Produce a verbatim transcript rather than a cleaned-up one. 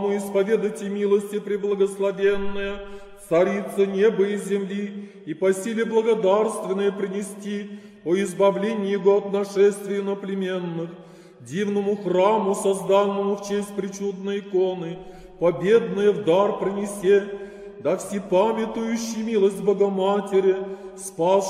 исповедайте милости преблагословенная, Царица неба и земли, и по силе благодарственное принести о избавлении Его от нашествия иноплеменных, дивному храму, созданному в честь причудной иконы, победное в дар принесе, да всепамятующий милость Богоматери, спас